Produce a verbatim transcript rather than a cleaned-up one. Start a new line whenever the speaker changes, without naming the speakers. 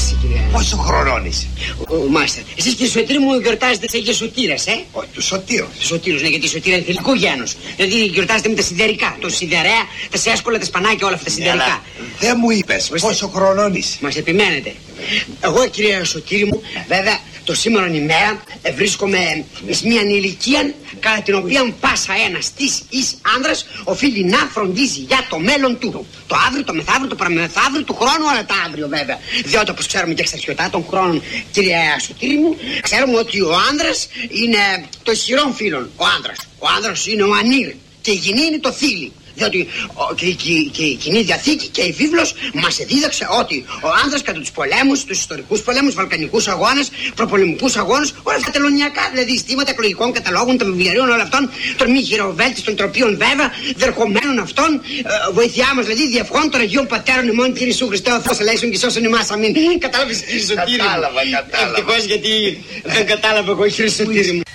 είκοσι, κύριε.
Πόσο χρονών είσαι?
Μάστερ, εσείς κύριε Σωτήρη μου γιορτάζετε σε Σωτήρας, ε?
Όχι, του Σωτήρου.
Του Σωτήρου, ναι, γιατί η Σωτήρα είναι θηλυκού γένους. Δηλαδή γιορτάζετε με τα σιδερικά. Το σιδερέα, τα σέσκολα, τα σπανάκια, όλα αυτά τα σιδερικά.
Δεν μου είπες πόσο χρονών είσαι.
Μας επιμένετε. Εγώ, κύριε Σωτήρη μου, βέβαια, το σήμερον ημέρα ε, βρίσκομαι εις μίαν ηλικία κατά την οποία πάσα ένας της εις άνδρας οφείλει να φροντίζει για το μέλλον του. Το αύριο, το μεθαύριο, το παραμεθαύριο, του χρόνου, αλλά τα αύριο βέβαια. Διότι όπως ξέρουμε και εξαρχιωτά των χρόνων, κύριε Σωτήρη μου, ξέρουμε ότι ο άνδρας είναι το ισχυρόν φίλον. Ο άνδρας. Ο άνδρας είναι ο ανήρ και η γυνή είναι το θήλι. Διότι ο, και, και, και η Κοινή Διαθήκη και η βίβλος μας εδίδαξε ότι ο άνδρας κατά τους πολέμους, τους ιστορικούς πολέμους, βαλκανικούς αγώνες, προπολεμικούς αγώνες, όλα αυτά τα τελωνιακά δηλαδή στήματα εκλογικών καταλόγων, των βιβλιαρίων, όλων αυτών, των μη χειροβέλτιστων τροπίων βέβαια, δερχομένων αυτών, ε, βοήθειά μας δηλαδή, διευχών των Αγίων Πατέρων ημών, κύριε Ιησού Χριστέ, ο Θεός ελέησον και σώσον ημάς, αμήν. Κατάλαβες, κύριε Σωτήρη μου?
Κατάλαβα, κατάλαβα.
Ευτυχώς, γιατί δεν κατάλαβα εγώ, κύριε Σωτήρη μου.